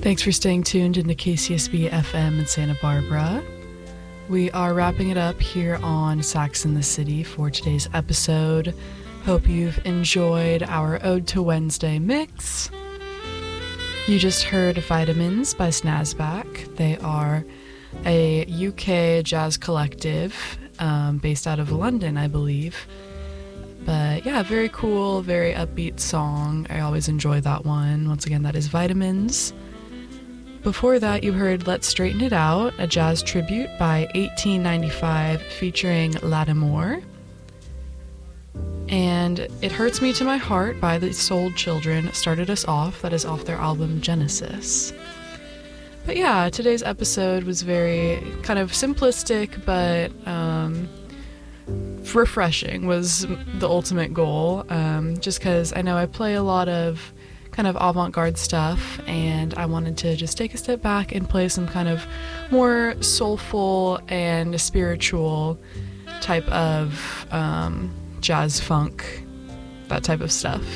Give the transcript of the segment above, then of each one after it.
Thanks for staying tuned into KCSB FM in Santa Barbara. We are wrapping it up here on Sax in the City for today's episode. Hope you've enjoyed our Ode to Wednesday mix. You just heard Vitamins by Snazback. They are a UK jazz collective based out of London, I believe. But yeah, very cool, very upbeat song. I always enjoy that one. Once again, that is Vitamins. Before that, you heard Let's Straighten It Out, a jazz tribute by 1895 featuring Lattimore. And It Hurts Me to My Heart by the Soul Children started us off. That is off their album Genesis. But yeah, today's episode was very kind of simplistic, but refreshing was the ultimate goal. Just because I know I play a lot of kind of avant-garde stuff, and I wanted to just take a step back and play some kind of more soulful and spiritual type of jazz funk, that type of stuff.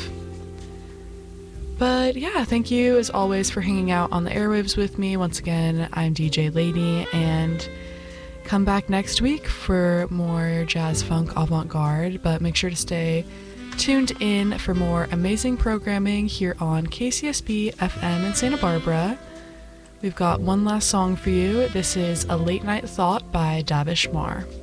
But yeah, thank you as always for hanging out on the airwaves with me. Once again, I'm DJ Lady, and come back next week for more jazz funk avant-garde, but make sure to stay tuned in for more amazing programming here on KCSB FM in Santa Barbara. We've got one last song for you. This is A Late Night Thought by Davish Mar.